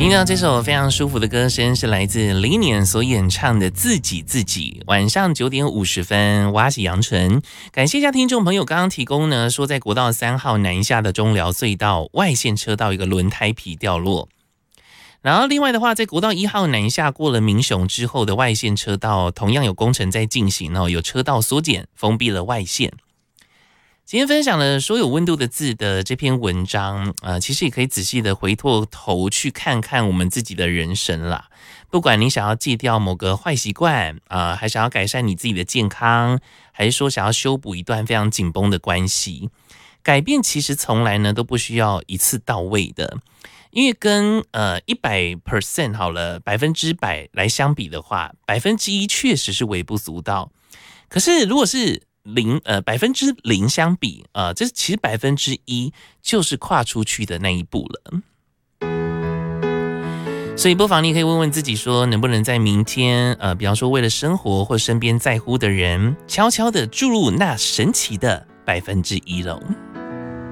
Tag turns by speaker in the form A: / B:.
A: 听到这首非常舒服的歌声，是来自李念所演唱的《自己自己》。晚上9点50分，我是杨纯。感谢一下听众朋友刚刚提供呢，说在国道3号南下的中寮隧道外线车道一个轮胎皮掉落。然后另外的话，在国道1号南下过了民雄之后的外线车道，同样有工程在进行哦，有车道缩减，封闭了外线。今天分享了说有温度的字的这篇文章，其实也可以仔细的回过头去看看我们自己的人生啦。不管你想要戒掉某个坏习惯，还想要改善你自己的健康，还是说想要修补一段非常紧绷的关系，改变其实从来呢都不需要一次到位的。因为跟100% 好了100%来相比的话，1%确实是微不足道。可是如果是0% 相比，这其实1%就是跨出去的那一步了。所以不妨你可以问问自己说，能不能在明天，比方说为了生活或身边在乎的人，悄悄的注入那神奇的1%喽。